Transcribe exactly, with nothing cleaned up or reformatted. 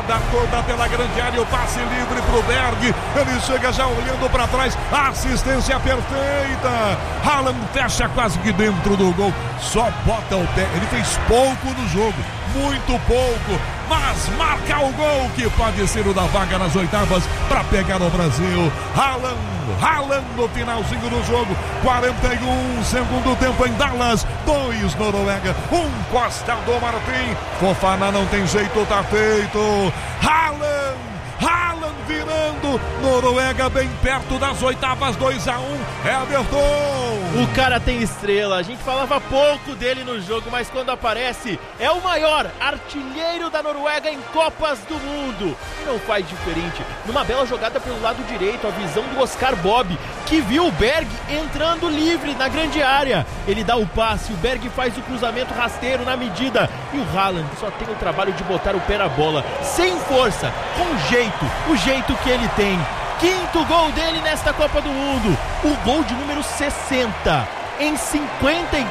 jogada toda pela grande área, o passe livre pro Berg, ele chega já olhando para trás, assistência perfeita, Haaland fecha quase que dentro do gol, só bota o pé, ele fez pouco no jogo, muito pouco, mas marca o gol que pode ser o da vaga nas oitavas para pegar o Brasil. Haaland, Haaland no finalzinho do jogo, quarenta e um, segundo tempo em Dallas, dois Noruega, um Costa do Marfim, Fofana não tem jeito, tá feito. Haaland, Haaland virando, Noruega bem perto das oitavas, dois a um, Everton. O cara tem estrela, a gente falava pouco dele no jogo, mas quando aparece, é o maior artilheiro da Noruega em Copas do Mundo. E não faz diferente, numa bela jogada pelo lado direito, a visão do Oscar Bob, que viu o Berg entrando livre na grande área. Ele dá o passe, o Berg faz o cruzamento rasteiro na medida, e o Haaland só tem o trabalho de botar o pé na bola, sem força, com jeito, o jeito que ele tem. Quinto gol dele nesta Copa do Mundo, o gol de número sessenta em cinquenta e